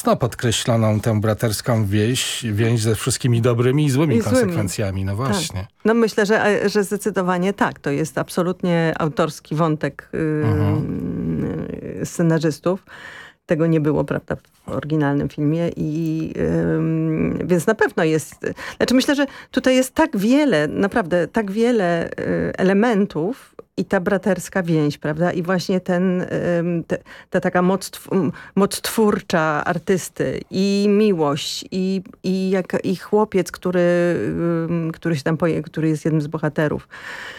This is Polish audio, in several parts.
mocno podkreśloną tę braterską więź ze wszystkimi dobrymi i złymi konsekwencjami. No właśnie. Tak. No myślę, że zdecydowanie tak. To jest absolutnie autorski wątek scenarzystów. Tego nie było, prawda, w oryginalnym filmie więc na pewno jest... Znaczy myślę, że tutaj jest tak wiele, naprawdę tak wiele elementów i ta braterska więź, prawda, i właśnie ta taka moc twórcza artysty i miłość i chłopiec, który się tam który jest jednym z bohaterów,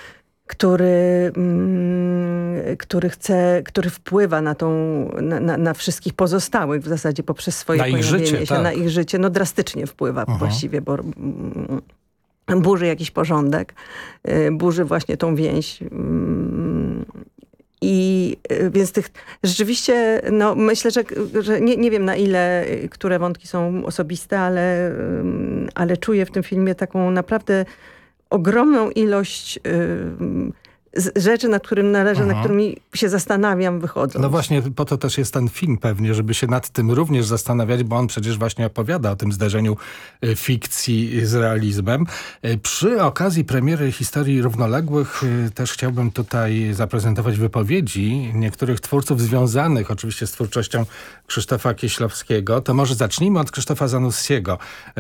który wpływa na wszystkich pozostałych w zasadzie poprzez swoje pojawienie się, na ich życie, no drastycznie wpływa właściwie, bo burzy jakiś porządek, burzy właśnie tą więź. I więc rzeczywiście, no myślę, że nie wiem na ile, które wątki są osobiste, ale czuję w tym filmie taką naprawdę ogromną ilość rzeczy, nad którymi się zastanawiam, wychodząc. No właśnie, po to też jest ten film pewnie, żeby się nad tym również zastanawiać, bo on przecież właśnie opowiada o tym zderzeniu fikcji z realizmem. Przy okazji premiery Historii Równoległych też chciałbym tutaj zaprezentować wypowiedzi niektórych twórców związanych oczywiście z twórczością Krzysztofa Kieślowskiego. To może zacznijmy od Krzysztofa Zanussiego.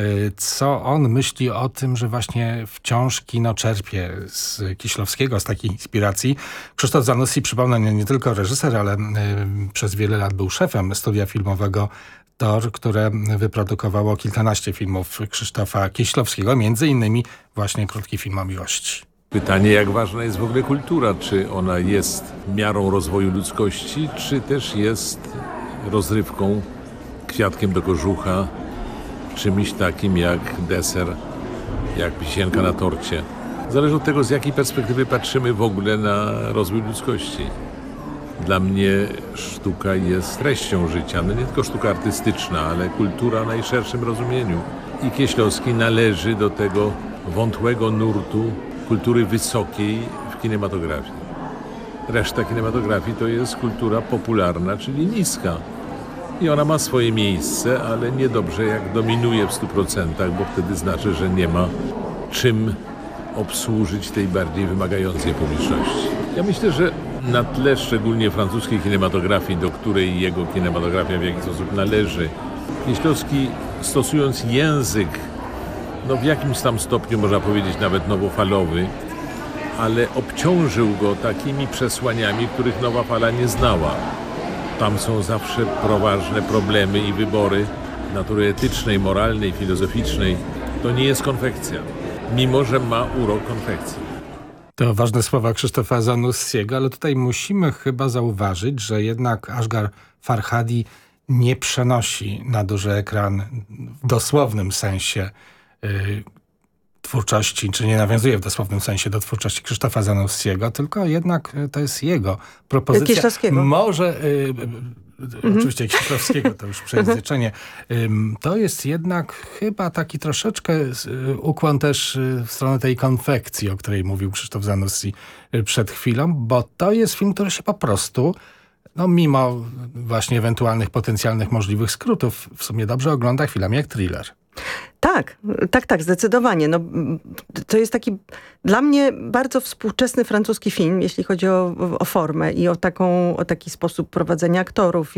Co on myśli o tym, że właśnie wciąż kino czerpie z Kieślowskiego, z takiej inspiracji. Krzysztof Zanussi, przypomnę, nie tylko reżyser, ale przez wiele lat był szefem studia filmowego TOR, które wyprodukowało kilkanaście filmów Krzysztofa Kieślowskiego, między innymi właśnie krótki film o miłości. Pytanie, jak ważna jest w ogóle kultura? Czy ona jest miarą rozwoju ludzkości, czy też jest rozrywką, kwiatkiem do kożucha, czymś takim jak deser, jak wisienka na torcie? Zależy od tego, z jakiej perspektywy patrzymy w ogóle na rozwój ludzkości. Dla mnie sztuka jest treścią życia, no nie tylko sztuka artystyczna, ale kultura w najszerszym rozumieniu. I Kieślowski należy do tego wątłego nurtu kultury wysokiej w kinematografii. Reszta kinematografii to jest kultura popularna, czyli niska. I ona ma swoje miejsce, ale niedobrze jak dominuje w 100%, bo wtedy znaczy, że nie ma czym obsłużyć tej bardziej wymagającej publiczności. Ja myślę, że na tle szczególnie francuskiej kinematografii, do której jego kinematografia w jakiś sposób należy, Kieślowski, stosując język, no w jakimś tam stopniu można powiedzieć nawet nowofalowy, ale obciążył go takimi przesłaniami, których nowa fala nie znała. Tam są zawsze poważne problemy i wybory natury etycznej, moralnej, filozoficznej. To nie jest konfekcja, mimo że ma urok konfekcji. To ważne słowa Krzysztofa Zanussiego, ale tutaj musimy chyba zauważyć, że jednak Asghar Farhadi nie przenosi na duży ekran w dosłownym sensie twórczości, czy nie nawiązuje w dosłownym sensie do twórczości Krzysztofa Zanussiego, tylko jednak to jest jego propozycja. Kieślowskiego. Może... Oczywiście Kieślowskiego, to już przejęzyczenie. To jest jednak chyba taki troszeczkę ukłon też w stronę tej konfekcji, o której mówił Krzysztof Zanussi przed chwilą, bo to jest film, który się po prostu, no mimo właśnie ewentualnych potencjalnych możliwych skrótów, w sumie dobrze ogląda chwilami jak thriller. Tak, zdecydowanie. No, to jest taki dla mnie bardzo współczesny francuski film, jeśli chodzi o formę i o taki sposób prowadzenia aktorów,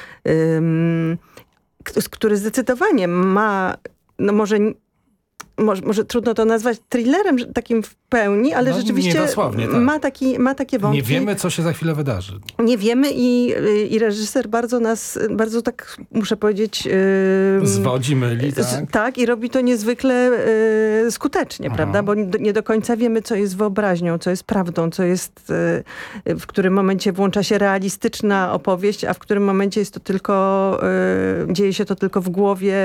który zdecydowanie ma, no może trudno to nazwać thrillerem takim w pełni, ale rzeczywiście tak. ma takie wątki. Nie wiemy, co się za chwilę wydarzy. Nie wiemy i reżyser bardzo tak, muszę powiedzieć... zwodzi, myli, tak? Tak, i robi to niezwykle skutecznie, prawda? Bo nie do końca wiemy, co jest wyobraźnią, co jest prawdą, co jest... w którym momencie włącza się realistyczna opowieść, a w którym momencie jest to tylko... dzieje się to tylko w głowie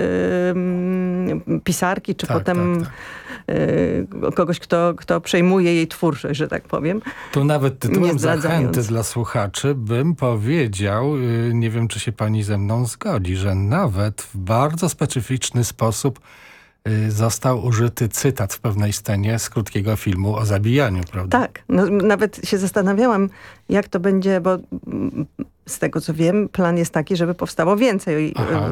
pisarki, czy potem kogoś, kto przejmuje jej twórczość, że tak powiem. Tu nawet tytułem zachęty dla słuchaczy bym powiedział, nie wiem, czy się pani ze mną zgodzi, że nawet w bardzo specyficzny sposób został użyty cytat w pewnej scenie z krótkiego filmu o zabijaniu, prawda? Tak, no, nawet się zastanawiałam, jak to będzie, bo z tego co wiem, plan jest taki, żeby powstało więcej